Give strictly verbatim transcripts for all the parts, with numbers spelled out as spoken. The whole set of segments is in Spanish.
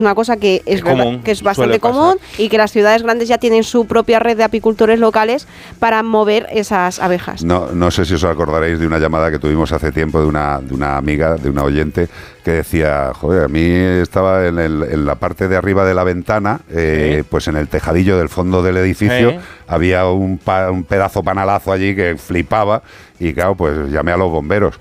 una cosa que es, es, común, que es bastante común y que las ciudades grandes ya tienen su propia red de apicultores locales para mover esas abejas. No, no sé si os acordaréis de una llamada que tuvimos hace tiempo de una, de una amiga, de una oyente, que decía, joder, a mí estaba en, el, en la parte de arriba de la ventana, eh, ¿Sí? pues en el tejadillo del fondo del edificio, ¿Sí? había un, pa, un pedazo panalazo allí que flipaba y claro, pues llamé a los bomberos.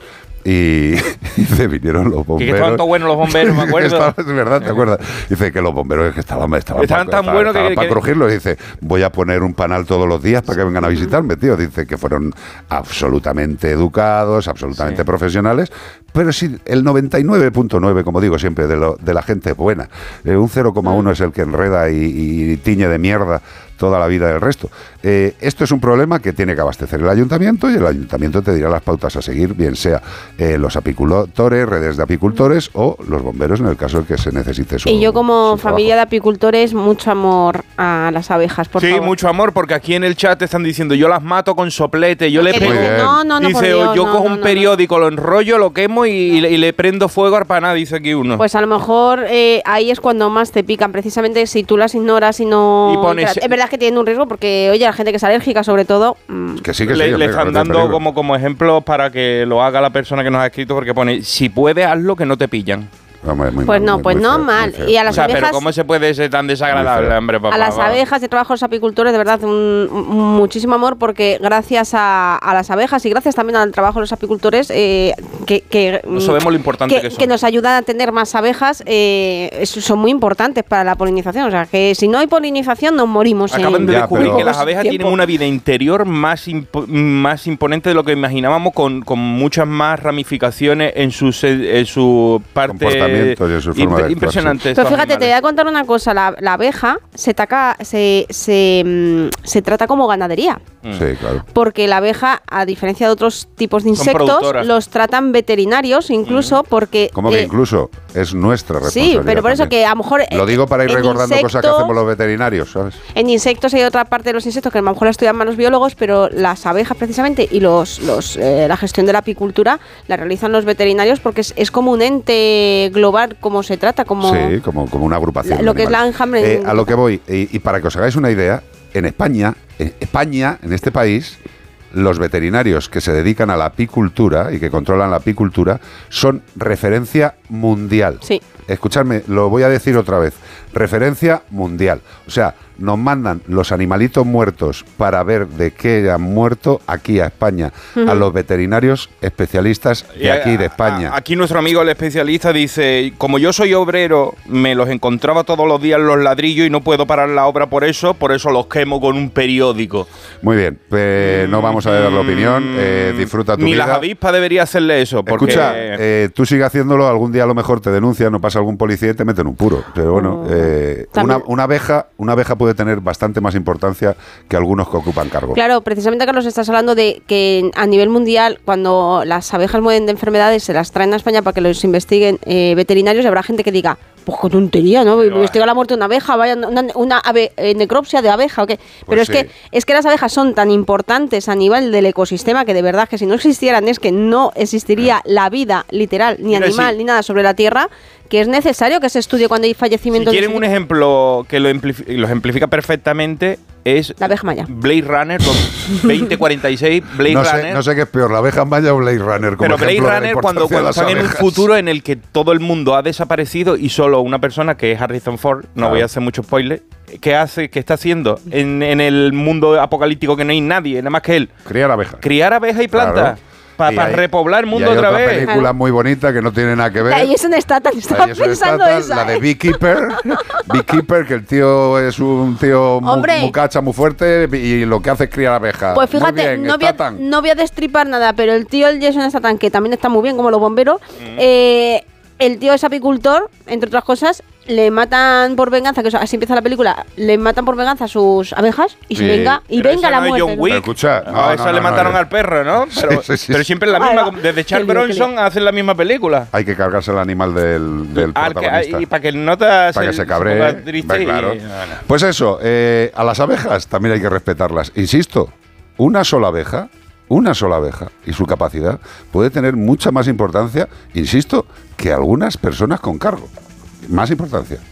Y, y se vinieron los bomberos. Que estaban tan buenos los bomberos, me acuerdo. Estaba, es verdad, ¿te acuerdas? Dice que los bomberos es que estaban, estaban, estaban pa, tan estaban, buenos estaban que... para que... crujirlos. Dice, voy a poner un panal todos los días para que vengan a visitarme, tío. Dice que fueron absolutamente educados, absolutamente sí. profesionales, pero sí, el noventa y nueve punto nueve, como digo siempre, de, lo, de la gente buena. Eh, un cero coma uno es el que enreda y, y tiñe de mierda toda la vida del resto. Eh, esto es un problema que tiene que abastecer el ayuntamiento y el ayuntamiento te dirá las pautas a seguir, bien sea eh, los apicultores, redes de apicultores o los bomberos en el caso de que se necesite su Y yo como familia trabajo. de apicultores, mucho amor a las abejas, por sí, favor. mucho amor, porque aquí en el chat te están diciendo, yo las mato con soplete, yo le pego... No, no, no, dice, por Dios, yo no, cojo no, un no, periódico, no. lo enrollo, lo quemo y, y, le, y le prendo fuego a arpaná, dice aquí uno. Pues a lo mejor eh, ahí es cuando más te pican, precisamente si tú las ignoras y no... Y pones, es verdad que tienen un riesgo porque, oye, la gente que es alérgica sobre todo... Mmm. Que sí, que le, sí, le están dando como, como ejemplo para que lo haga la persona que nos ha escrito, porque pone, si puedes, hazlo que no te pillan. Hombre, muy pues mal, no, muy, pues muy no feo, mal. Y a las o sea, abejas, pero ¿cómo se puede ser tan desagradable, hombre? Papá, a las papá. abejas, yo trabajo los apicultores, de verdad, un, un, muchísimo amor, porque gracias a, a las abejas y gracias también al trabajo de los apicultores, eh, que, que, no sabemos lo importante que, que son. Que nos ayudan a tener más abejas, eh, son muy importantes para la polinización. O sea, que si no hay polinización, nos morimos. Acaban en, de descubrir ya, que las abejas tiempo. tienen una vida interior más, impo más imponente de lo que imaginábamos, con, con muchas más ramificaciones en su, en su parte comportamiento y en su forma de impresionante. Pero fíjate, te voy a contar una cosa. La, la abeja se, taca, se, se, se trata como ganadería. Sí, claro. Porque la abeja, a diferencia de otros tipos de insectos, los tratan veterinarios incluso, mm. porque... ¿Cómo que eh, incluso? Es nuestra responsabilidad. Sí, pero por también. eso que a lo mejor... Lo digo para ir recordando insectos, cosas que hacemos los veterinarios, ¿sabes? En insectos hay otra parte de los insectos que a lo mejor la estudian más los biólogos, pero las abejas precisamente y los, los eh, la gestión de la apicultura la realizan los veterinarios porque es, es como un ente global, como se trata, como... Sí, como, como una agrupación. La, lo que es la enjambre. Eh, a lo que voy, y, y para que os hagáis una idea, en España, en España, en este país, los veterinarios que se dedican a la apicultura y que controlan la apicultura son referencia mundial. Sí. Escuchadme, lo voy a decir otra vez. Referencia mundial. O sea, nos mandan los animalitos muertos para ver de qué han muerto aquí a España, uh-huh. a los veterinarios especialistas de aquí de España. A, a, aquí nuestro amigo el especialista dice, como yo soy obrero, me los encontraba todos los días los ladrillos y no puedo parar la obra por eso, por eso los quemo con un periódico. Muy bien, eh, no vamos a dar la opinión, eh, disfruta tu Ni vida. Ni las avispas debería hacerle eso. Porque... Escucha, eh, tú sigue haciéndolo, algún día a lo mejor te denuncian, no pasa algún policía y te meten un puro. Pero bueno, eh, una, una abeja, una abeja puede tener bastante más importancia que algunos que ocupan cargo. Claro, precisamente, Carlos, estás hablando de que a nivel mundial, cuando las abejas mueren de enfermedades, se las traen a España para que los investiguen eh, veterinarios, y habrá gente que diga, pues qué tontería, ¿no? Pero investiga la muerte de una abeja, vaya, una, una ave, eh, necropsia de abeja, ¿o qué? Pero pues es, sí. que, es que las abejas son tan importantes a nivel del ecosistema que de verdad que si no existieran es que no existiría la vida literal, ni Mira, animal, sí. ni nada sobre la Tierra, que es necesario que se estudie cuando hay fallecimientos. Si quieren un ejemplo que lo, ejemplifica, lo ejemplifica perfectamente, es la abeja maya. Blade Runner veinte cuarenta y seis, Blade no sé, Runner. No sé qué es peor, la abeja maya o Blade Runner. Como Pero Blade Runner cuando, cuando están en un futuro en el que todo el mundo ha desaparecido y solo una persona, que es Harrison Ford, no claro. voy a hacer mucho spoiler, ¿qué hace, qué está haciendo en, en el mundo apocalíptico que no hay nadie, nada más que él? Criar abejas. Criar abejas y plantas. Claro. Para pa repoblar el mundo y hay otra, otra vez. película claro. muy bonita que no tiene nada que ver. Ahí es un Statham, estaba pensando Statham, esa. La de Beekeeper. Beekeeper, que el tío es un tío muy, muy cacha, muy fuerte y lo que hace es criar abejas. Pues fíjate, bien, no, voy a, no voy a destripar nada, pero el tío, el Jason Statham, que también está muy bien, como los bomberos, mm. eh, el tío es apicultor, entre otras cosas, le matan por venganza, que así empieza la película, le matan por venganza a sus abejas y sí. se venga, y pero venga la no muerte. John Wick. Escucha, no, a esa no, no, le mataron no, al perro, ¿no? Pero, sí, sí, sí. pero siempre es la misma, ah, desde Charles Bronson hacen la misma película. Hay que cargarse el animal del, del ah, protagonista. Que, y para que el nota para que se cabree. Claro. Y, no, no. Pues eso, eh, a las abejas también hay que respetarlas. Insisto, una sola abeja Una sola abeja y su capacidad puede tener mucha más importancia, insisto, que algunas personas con cargo. Más importancia.